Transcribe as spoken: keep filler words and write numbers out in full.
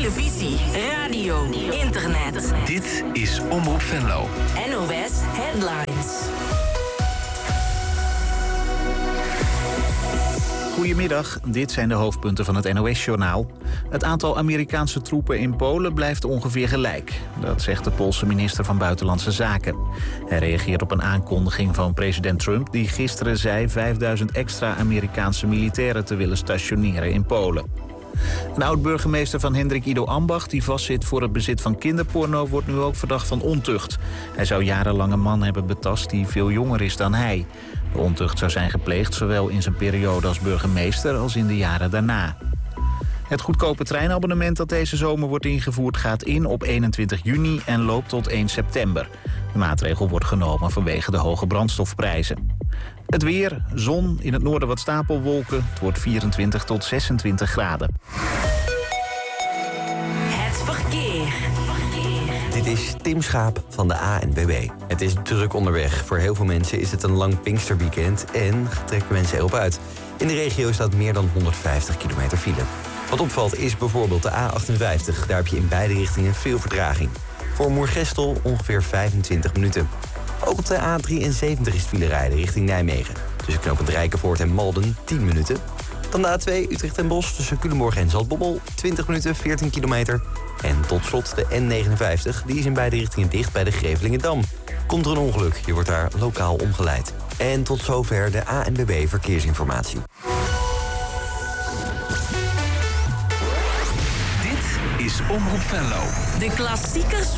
televisie, radio, internet. Dit is Omroep Venlo. N O S Headlines. Goedemiddag, dit zijn de hoofdpunten van het N O S-journaal. Het aantal Amerikaanse troepen in Polen blijft ongeveer gelijk. Dat zegt de Poolse minister van Buitenlandse Zaken. Hij reageert op een aankondiging van president Trump, die gisteren zei vijfduizend extra Amerikaanse militairen te willen stationeren in Polen. Een oud-burgemeester van Hendrik Ido Ambacht, die vastzit voor het bezit van kinderporno, wordt nu ook verdacht van ontucht. Hij zou jarenlang een man hebben betast die veel jonger is dan hij. De ontucht zou zijn gepleegd zowel in zijn periode als burgemeester als in de jaren daarna. Het goedkope treinabonnement dat deze zomer wordt ingevoerd gaat in op eenentwintig juni en loopt tot één september. De maatregel wordt genomen vanwege de hoge brandstofprijzen. Het weer, zon, in het noorden wat stapelwolken. Het wordt vierentwintig tot zesentwintig graden. Het verkeer. Dit is Tim Schaap van de A N W B. Het is druk onderweg. Voor heel veel mensen is het een lang Pinksterweekend en trekken mensen erop uit. In de regio staat meer dan honderdvijftig kilometer file. Wat opvalt is bijvoorbeeld de A achtenvijftig. Daar heb je in beide richtingen veel vertraging. Voor Moergestel ongeveer vijfentwintig minuten. Ook op de A drieënzeventig is file rijden richting Nijmegen. Tussen knooppunt Rijkenvoort en Malden tien minuten. Dan de A twee Utrecht en Bosch tussen Culemborg en Zaltbommel twintig minuten, veertien kilometer. En tot slot de N negenenvijftig, die is in beide richtingen dicht bij de Grevelingendam. Komt er een ongeluk, je wordt daar lokaal omgeleid. En tot zover de A N W B Verkeersinformatie. Dit is Omroep Venlo. De klassiekers